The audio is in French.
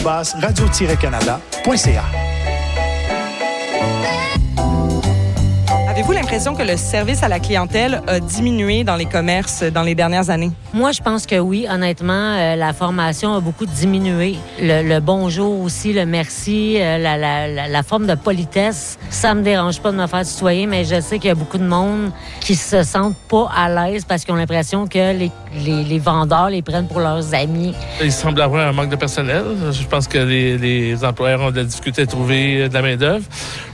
info@radio-canada.ca. Avez-vous l'impression que le service à la clientèle a diminué dans les commerces dans les dernières années? Moi, je pense que oui. Honnêtement, la formation a beaucoup diminué. Le bonjour aussi, le merci, la forme de politesse, ça me dérange pas de me faire tutoyer, mais je sais qu'il y a beaucoup de monde qui se sentent pas à l'aise parce qu'ils ont l'impression que les vendeurs les prennent pour leurs amis. Il semble avoir un manque de personnel. Je pense que les employeurs ont de la difficulté à trouver de la main-d'œuvre.